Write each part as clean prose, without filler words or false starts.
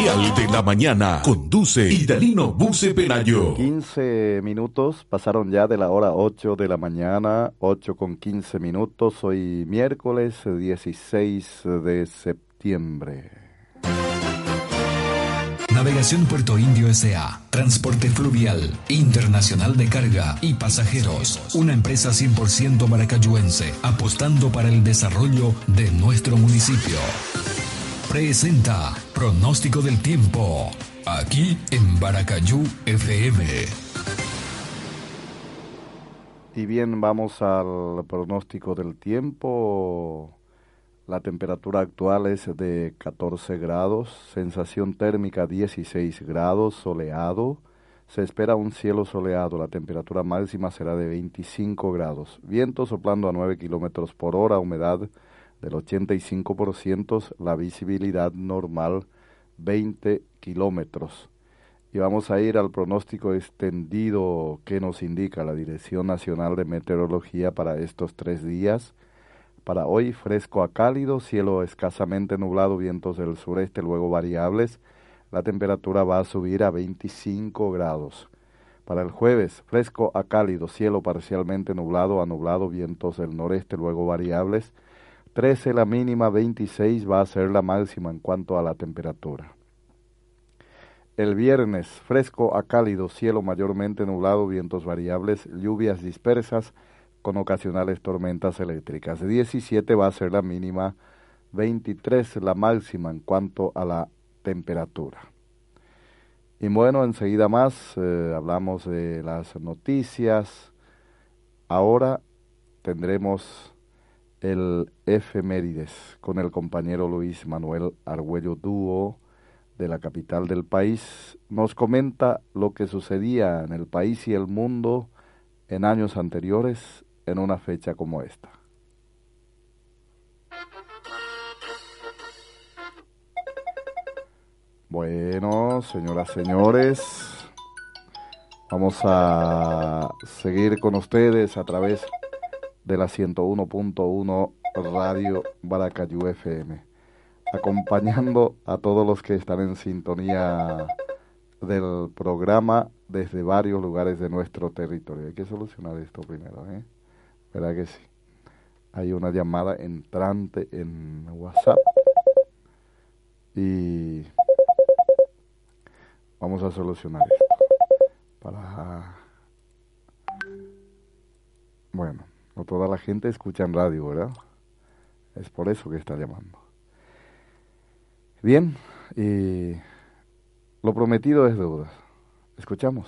Dial de la Mañana. Conduce Idalino Buce Pelayo. 15 minutos pasaron ya de la hora 8 de la mañana, 8:15. Hoy miércoles 16 de septiembre. Navegación Puerto Indio S.A. Transporte fluvial, internacional de carga y pasajeros. Una empresa 100% maracayuense, apostando para el desarrollo de nuestro municipio. Presenta Pronóstico del Tiempo, aquí en Baracayú FM. Y bien, vamos al pronóstico del tiempo. La temperatura actual es de 14 grados, sensación térmica 16 grados, soleado. Se espera un cielo soleado, la temperatura máxima será de 25 grados. Viento soplando a 9 kilómetros por hora, humedad del 85%, la visibilidad normal 20 kilómetros. Y vamos a ir al pronóstico extendido que nos indica la Dirección Nacional de Meteorología para estos 3 días. Para hoy, fresco a cálido, cielo escasamente nublado, vientos del sureste, luego variables. La temperatura va a subir a 25 grados. Para el jueves, fresco a cálido, cielo parcialmente nublado a nublado, vientos del noreste, luego variables. 13 la mínima, 26 va a ser la máxima en cuanto a la temperatura. El viernes, fresco a cálido, cielo mayormente nublado, vientos variables, lluvias dispersas, con ocasionales tormentas eléctricas. 17 va a ser la mínima, 23 la máxima en cuanto a la temperatura. Y bueno, enseguida más hablamos de las noticias. Ahora tendremos el efemérides con el compañero Luis Manuel Argüello Dúo de la capital del país. Nos comenta lo que sucedía en el país y el mundo en años anteriores en una fecha como esta. Bueno, señoras, señores, vamos a seguir con ustedes a través de la 101.1 Radio Baracayú FM, acompañando a todos los que están en sintonía del programa desde varios lugares de nuestro territorio. Hay que solucionar esto primero, ¿eh? ¿Verdad que sí? Hay una llamada entrante en WhatsApp y vamos a solucionar esto. Bueno, no toda la gente escucha en radio, ¿verdad? Es por eso que está llamando. Bien, y lo prometido es deuda. Escuchamos.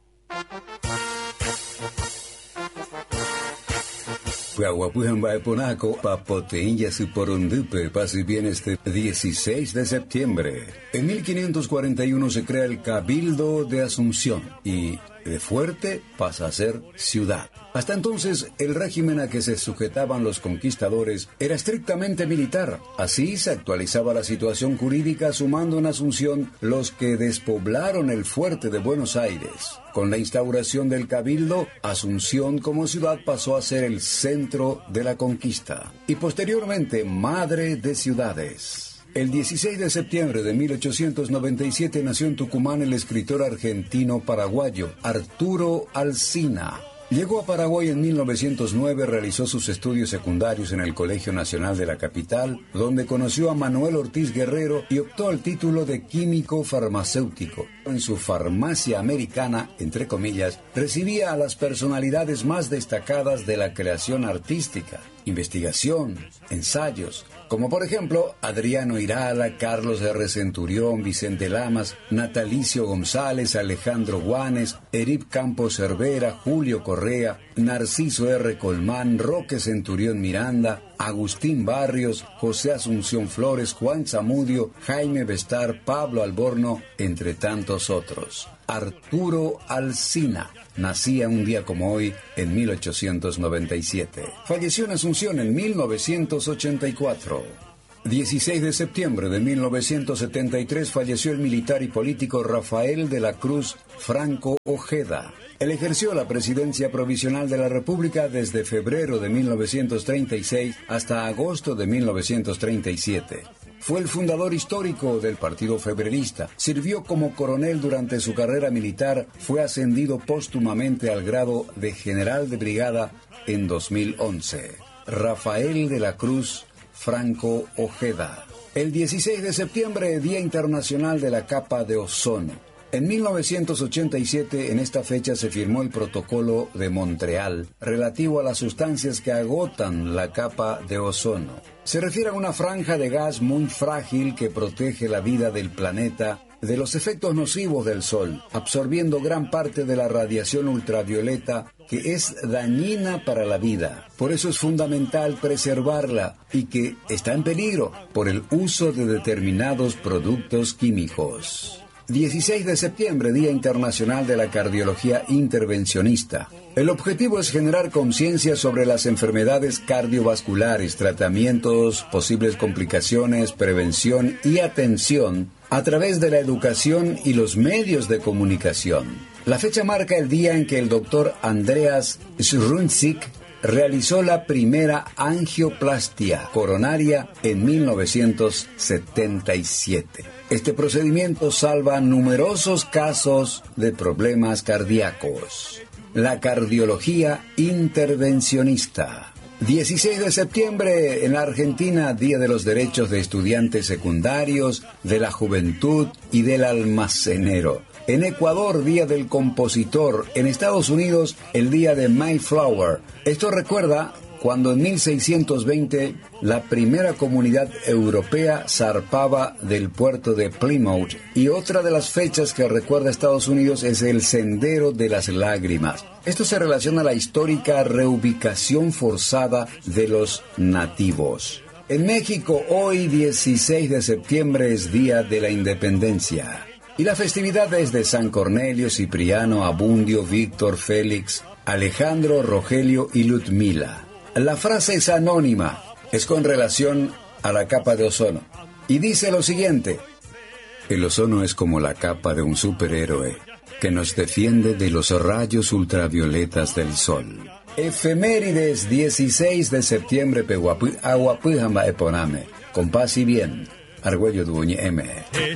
Paz y bien este 16 de septiembre. En 1541 se crea el Cabildo de Asunción y de fuerte pasa a ser ciudad. Hasta entonces, el régimen a que se sujetaban los conquistadores era estrictamente militar. Así se actualizaba la situación jurídica sumando en Asunción los que despoblaron el fuerte de Buenos Aires. Con la instauración del Cabildo, Asunción como ciudad pasó a ser el centro de la conquista y posteriormente madre de ciudades. El 16 de septiembre de 1897 nació en Tucumán el escritor argentino-paraguayo Arturo Alsina. Llegó a Paraguay en 1909, realizó sus estudios secundarios en el Colegio Nacional de la capital, donde conoció a Manuel Ortiz Guerrero y optó al título de químico farmacéutico. En su farmacia americana, entre comillas, recibía a las personalidades más destacadas de la creación artística, investigación, ensayos, como por ejemplo Adriano Irala, Carlos R. Centurión, Vicente Lamas, Natalicio González, Alejandro Guanes, Erip Campos Cervera, Julio Correa, Narciso R. Colmán, Roque Centurión Miranda, Agustín Barrios, José Asunción Flores, Juan Zamudio, Jaime Bestar, Pablo Alborno, entre tantos otros. Arturo Alsina nacía un día como hoy en 1897. Falleció en Asunción en 1984. 16 de septiembre de 1973 falleció el militar y político Rafael de la Cruz Franco Ojeda. Él ejerció la presidencia provisional de la República desde febrero de 1936 hasta agosto de 1937. Fue el fundador histórico del Partido Febrerista. Sirvió como coronel durante su carrera militar. Fue ascendido póstumamente al grado de general de brigada en 2011. Rafael de la Cruz Franco Ojeda. El 16 de septiembre, Día Internacional de la Capa de Ozono. En 1987, en esta fecha, se firmó el Protocolo de Montreal relativo a las sustancias que agotan la capa de ozono. Se refiere a una franja de gas muy frágil que protege la vida del planeta de los efectos nocivos del Sol, absorbiendo gran parte de la radiación ultravioleta que es dañina para la vida. Por eso es fundamental preservarla y que está en peligro por el uso de determinados productos químicos. 16 de septiembre, Día Internacional de la Cardiología Intervencionista. El objetivo es generar conciencia sobre las enfermedades cardiovasculares, tratamientos, posibles complicaciones, prevención y atención a través de la educación y los medios de comunicación. La fecha marca el día en que el doctor Andreas Schrunzig realizó la primera angioplastia coronaria en 1977. Este procedimiento salva numerosos casos de problemas cardíacos. La cardiología intervencionista. 16 de septiembre, en la Argentina, Día de los Derechos de Estudiantes Secundarios, de la Juventud y del Almacenero. En Ecuador, Día del Compositor. En Estados Unidos, el Día de Mayflower. Esto recuerda cuando en 1620 la primera comunidad europea zarpaba del puerto de Plymouth. Y otra de las fechas que recuerda Estados Unidos es el Sendero de las Lágrimas. Esto se relaciona a la histórica reubicación forzada de los nativos. En México, hoy 16 de septiembre es Día de la Independencia. Y la festividad es de San Cornelio, Cipriano, Abundio, Víctor, Félix, Alejandro, Rogelio y Ludmila. La frase es anónima, es con relación a la capa de ozono. Y dice lo siguiente: el ozono es como la capa de un superhéroe que nos defiende de los rayos ultravioletas del sol. Efemérides 16 de septiembre, Peguapu, Aguapujamba Eponame. Con paz y bien. Argüello Duñe M.